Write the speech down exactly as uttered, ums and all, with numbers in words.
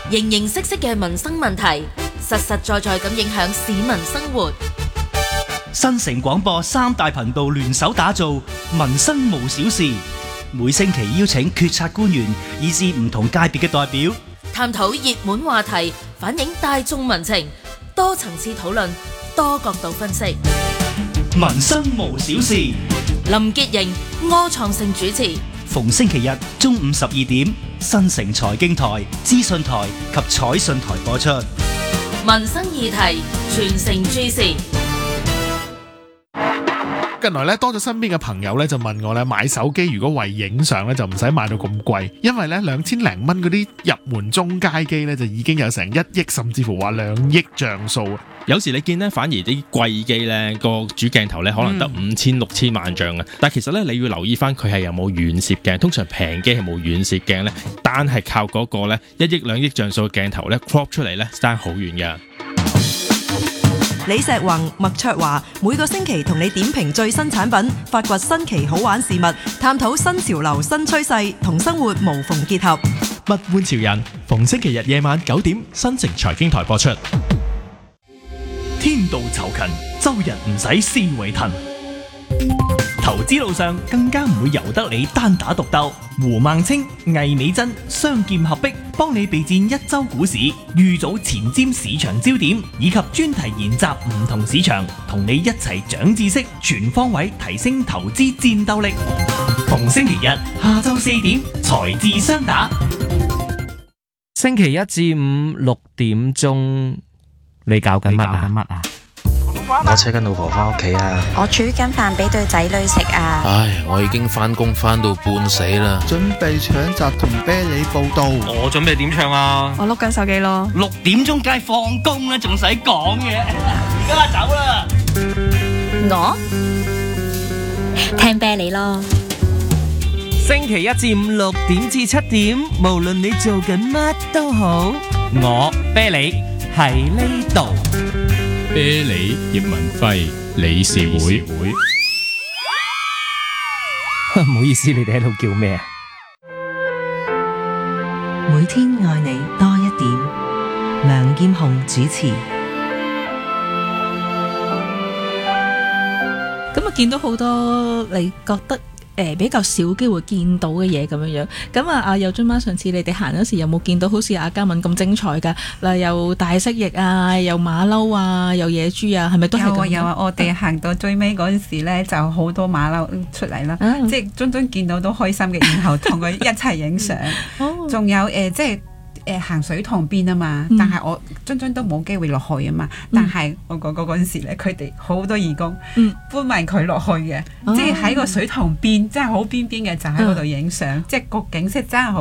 形形色色嘅民生問題，實實在在咁影響市民生活。 新城廣播三大頻道聯手打造民生無小事，每星期邀請決策官員以至唔同界別嘅代表， 探討熱門話題，反映大眾民情，多層次討論，多角度分析。 民生無小事， 林潔瑩、柯創盛主持， 逢星期日中午十二點，新城財經台、資訊台及彩訊台播出。 民生議題，全城注視。 近來咧多咗身邊嘅朋友咧就問我咧買手機如果為影相咧就唔使買到咁貴，因為咧兩千零蚊嗰啲入門中階機咧就已經有成一億甚至乎話兩億像素。 有時你見咧反而啲貴機咧個主鏡頭咧可能得五千六千萬像啊，但其實咧你要留意翻佢係有冇遠攝鏡，通常平機係冇遠攝鏡咧，單係靠嗰個咧一億兩億像素嘅鏡頭咧 crop 出嚟咧爭好遠㗎。 李石宏、麥卓華每個星期同你點評最新產品，發掘新奇好玩事物，探討新潮流新趨勢，同生活無縫結合。 物玩潮人，逢星期日夜晚九點，新城財經台播出。 天道酬勤，周日唔使思維騰。投資路上更加唔會由得你單打獨鬥。胡孟青、魏美珍雙劍合璧，幫你備戰一周股市，預早前瞻市場焦點，以及專題研習唔同市場，同你一齊長知識，全方位提升投資戰鬥力。逢星期日下晝四點，財智雙打。 星期一至五六點鐘，你搞緊乜啊？ 我車緊老婆翻屋企啊！ 我煮緊飯俾對仔女食啊！ 唉，我已經翻工翻到半死啦！ 準備搶閘同啤梨報到。 我準備點唱啊？ 我碌緊手機咯。 六點鐘梗係放工啦，仲使講嘢？而家走啦！ 我聽啤梨咯。 星期一至五六點至七點，無論你做緊乜都好，我啤梨喺呢度。 啤梨葉文輝理事會， 唔好意思，你哋喺度叫咩啊？ 每天愛你多一點，梁劍虹主持。 咁啊，見到好多你覺得誒、呃、比較少機會見到嘅嘢咁樣樣，咁啊阿佑津媽上次你哋行嗰時有冇見到好似阿嘉敏咁精彩㗎？嗱，有大蜥蜴啊，有馬騮啊，有野豬啊，係咪都係咁？ 有啊有啊，我哋行到最尾嗰陣時咧，就好多馬騮出嚟啦，啊、即係津津見到都開心嘅，然後同佢一齊影相。仲、哦、有誒、呃、即係。誒行水塘邊啊嘛，嗯、但係我津津都冇機會落去啊嘛。嗯、但係我講嗰嗰陣時咧，佢哋好多義工、嗯、搬埋佢落去嘅，哦、即係喺個水塘邊，即係好邊邊嘅，就喺嗰度影相，嗯、即係個景色真係好。